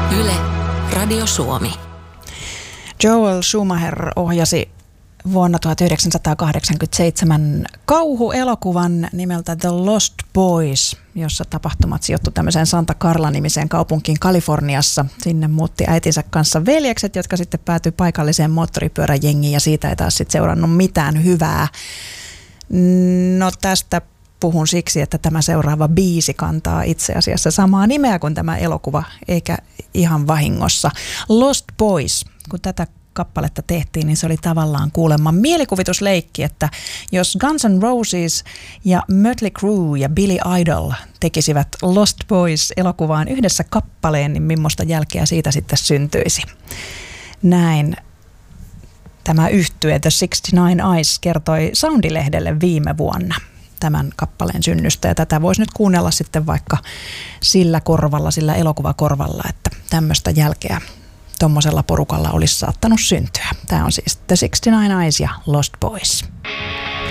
Yle, Radio Suomi. Joel Schumacher ohjasi vuonna 1987 kauhuelokuvan nimeltä The Lost Boys, jossa tapahtumat sijoittui tämmöiseen Santa Carla-nimiseen kaupunkiin Kaliforniassa. Sinne muutti äitinsä kanssa veljekset, jotka sitten päätyi paikalliseen moottoripyöräjengiin ja siitä ei taas sitten seurannut mitään hyvää. No tästä puhun siksi, että tämä seuraava biisi kantaa itse asiassa samaa nimeä kuin tämä elokuva, eikä ihan vahingossa. Lost Boys, kun tätä kappaletta tehtiin, niin se oli tavallaan kuulemma mielikuvitusleikki, että jos Guns N' Roses ja Mötley Crüe ja Billy Idol tekisivät Lost Boys-elokuvaan yhdessä kappaleen, niin millaista jälkeä siitä sitten syntyisi. Näin tämä yhtye The 69 Eyes kertoi Soundilehdelle viime vuonna tämän kappaleen synnystä, ja tätä voisi nyt kuunnella sitten vaikka sillä korvalla, sillä elokuvakorvalla, että tämmöistä jälkeä tuommoisella porukalla olisi saattanut syntyä. Tämä on siis The 69 Eyes ja Lost Boys.